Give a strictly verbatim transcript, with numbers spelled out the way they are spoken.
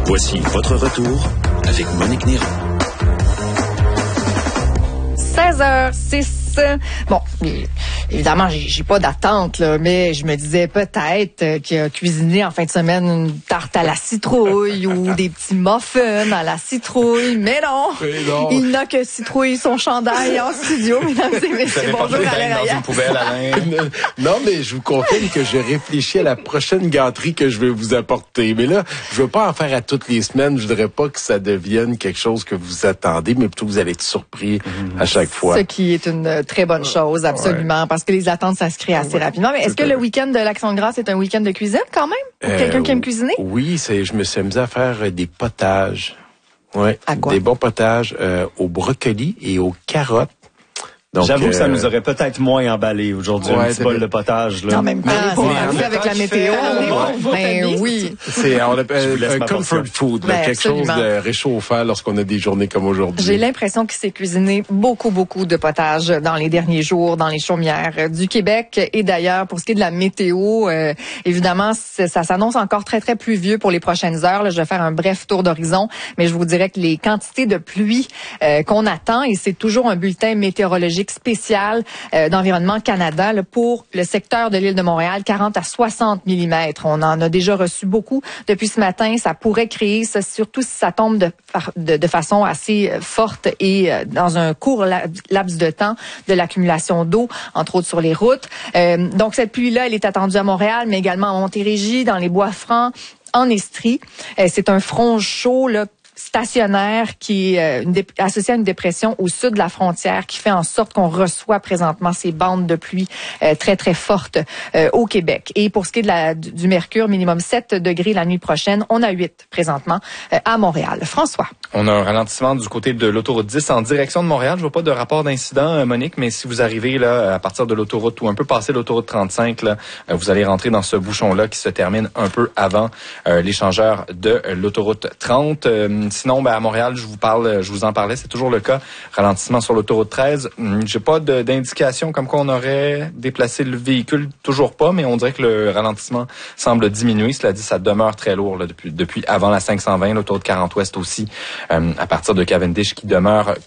Voici votre retour avec Monique Néron. seize heures six. Bon, évidemment, j'ai, j'ai pas d'attente, là, mais je me disais peut-être qu'il a cuisiné en fin de semaine une tarte à la citrouille ou des petits muffins à la citrouille, mais non, mais non. Il n'a que citrouille son chandail en studio, mesdames et messieurs. Bonjour, Alain dans une poubelle, Alain. Non, mais je vous confirme que j'ai réfléchi à la prochaine gâterie que je vais vous apporter. Mais là, je veux pas en faire à toutes les semaines. Je voudrais pas que ça devienne quelque chose que vous attendez, mais plutôt que vous allez être surpris mmh. à chaque fois. Ce qui est une très bonne chose, absolument, ouais. Parce que les attentes s'inscrivent assez ouais. rapidement. Mais est-ce que le week-end de l'Action de grâce est un week-end de cuisine quand même? Pour euh, quelqu'un qui aime cuisiner? Oui, c'est, je me suis amusé à faire des potages. Ouais, à quoi? Des bons potages euh, au brocoli et aux carottes. Donc, J'avoue euh... que ça nous aurait peut-être moins emballé aujourd'hui, ouais, un petit bol de potage. Là. En même temps, c'est fait avec la météo. Ben oui. C'est on appelle un comfort food, là, quelque absolument. chose de réchauffant lorsqu'on a des journées comme aujourd'hui. J'ai l'impression qu'il s'est cuisiné beaucoup, beaucoup de potage dans les derniers jours, dans les chaumières du Québec. Et d'ailleurs, pour ce qui est de la météo, euh, évidemment, ça s'annonce encore très, très pluvieux pour les prochaines heures. Là, je vais faire un bref tour d'horizon, mais je vous dirais que les quantités de pluie euh, qu'on attend, et c'est toujours un bulletin météorologique spécial euh, d'Environnement Canada là, pour le secteur de l'île de Montréal, quarante à soixante millimètres. On en a déjà reçu beaucoup depuis ce matin. Ça pourrait créer, ça, surtout si ça tombe de, de, de façon assez forte et euh, dans un court laps de temps, de l'accumulation d'eau, entre autres sur les routes. Euh, donc cette pluie-là, elle est attendue à Montréal, mais également à Montérégie, dans les Bois-Francs, en Estrie. Euh, c'est un front chaud là, stationnaire qui est euh, une dé- associé à une dépression au sud de la frontière qui fait en sorte qu'on reçoit présentement ces bandes de pluie euh, très, très fortes euh, au Québec. Et pour ce qui est de la, du mercure, minimum sept degrés la nuit prochaine, on a huit présentement euh, à Montréal. François. On a un ralentissement du côté de l'autoroute dix en direction de Montréal. Je vois pas de rapport d'incident, Monique, mais si vous arrivez là à partir de l'autoroute ou un peu passé l'autoroute trente-cinq, là, vous allez rentrer dans ce bouchon-là qui se termine un peu avant euh, l'échangeur de l'autoroute trente. Euh, Sinon, ben, à Montréal, je vous parle, je vous en parlais, c'est toujours le cas. Ralentissement sur l'autoroute treize. J'ai pas de, d'indication comme quoi on aurait déplacé le véhicule, toujours pas, mais on dirait que le ralentissement semble diminuer. Cela dit, ça demeure très lourd là, depuis, depuis avant la cinq cent vingt, l'autoroute quarante Ouest aussi, euh, à partir de Cavendish, qui demeure